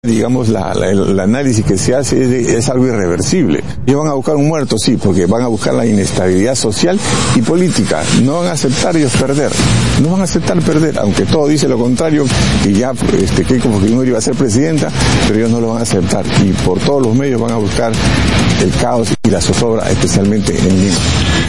Digamos, el análisis que se hace es algo irreversible. Ellos van a buscar un muerto, sí, porque van a buscar la inestabilidad social y política. No van a aceptar ellos perder. No van a aceptar perder, aunque todo dice lo contrario, que ya Keiko Fujimori iba a ser presidenta, pero ellos no lo van a aceptar. Y por todos los medios van a buscar el caos y la zozobra, especialmente en Lima.